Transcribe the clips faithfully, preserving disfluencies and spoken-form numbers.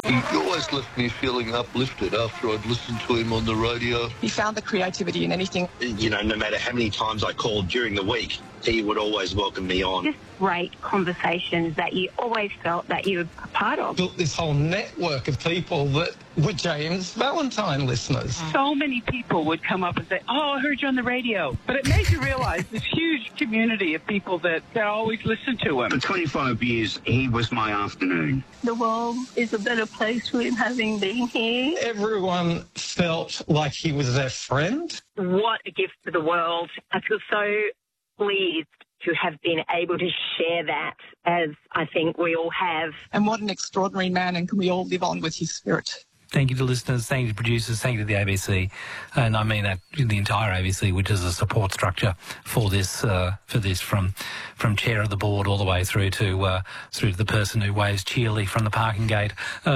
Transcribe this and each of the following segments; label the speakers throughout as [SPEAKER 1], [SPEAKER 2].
[SPEAKER 1] He always left me feeling uplifted after I'd listened to him on the radio.
[SPEAKER 2] He found the creativity in anything.
[SPEAKER 3] You know, no matter how many times I called during the week, he would always welcome me on.
[SPEAKER 4] Just great conversations that you always felt that you were a part of.
[SPEAKER 5] Built this whole network of people that were James Valentine listeners.
[SPEAKER 6] So many people would come up and say, oh, I heard you on the radio. But it made you realise this huge community of people that, that always listened to him.
[SPEAKER 3] For twenty-five years, he was my afternoon.
[SPEAKER 7] The world is a better place with him having been here.
[SPEAKER 5] Everyone felt like he was their friend.
[SPEAKER 4] What a gift to the world. I feel so pleased to have been able to share that, as I think we all have.
[SPEAKER 2] And what an extraordinary man, and can we all live on with his spirit.
[SPEAKER 8] Thank you to listeners, thank you to producers, thank you to the A B C, and I mean that in the entire A B C, which is a support structure for this, uh, for this from from chair of the board all the way through to uh, through to the person who waves cheerily from the parking gate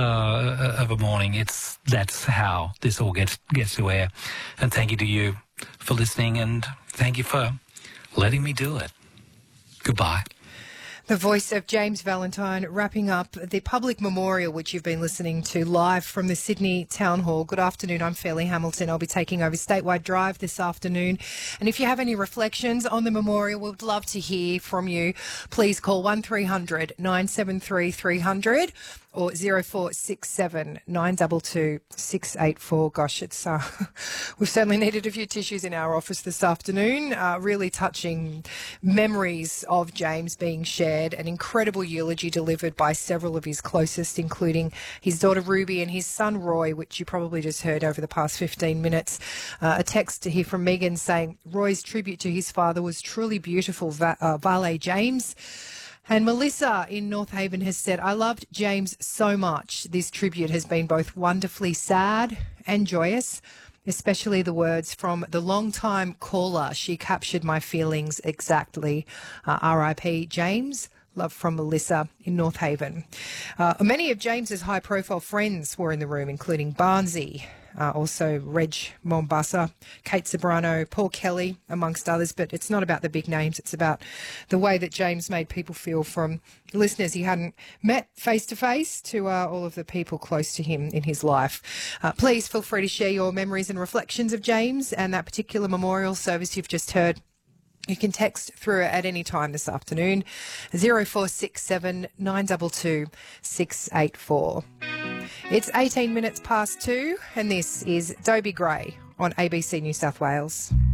[SPEAKER 8] uh, of a morning. It's that's how this all gets gets to air, and thank you to you for listening, and thank you for letting me do it. Goodbye.
[SPEAKER 9] The voice of James Valentine wrapping up the public memorial, which you've been listening to live from the Sydney Town Hall. Good afternoon, I'm Fairleigh Hamilton. I'll be taking over Statewide Drive this afternoon. And if you have any reflections on the memorial, we'd love to hear from you. Please call one three hundred nine seven three three hundred or zero four six seven nine two two six eight four. Gosh, it's uh, we've certainly needed a few tissues in our office this afternoon. Uh, really touching memories of James being shared, an incredible eulogy delivered by several of his closest, including his daughter Ruby and his son Roy, which you probably just heard over the past fifteen minutes. Uh, a text to hear from Megan saying Roy's tribute to his father was truly beautiful. Va- uh, Vale James. And Melissa in North Haven has said, I loved James so much. This tribute has been both wonderfully sad and joyous, especially the words from the long-time caller. She captured my feelings exactly. Uh, R I P James. Love from Melissa in North Haven. Uh, many of James's high-profile friends were in the room, including Barnsey, uh, also Reg Mombassa, Kate Sobrano, Paul Kelly, amongst others. But it's not about the big names. It's about the way that James made people feel, from listeners he hadn't met face-to-face to uh, all of the people close to him in his life. Uh, please feel free to share your memories and reflections of James and that particular memorial service you've just heard. You can text through at any time this afternoon, zero four six seven nine two two six eight four. It's eighteen minutes past two, and this is Dobie Gray on A B C New South Wales.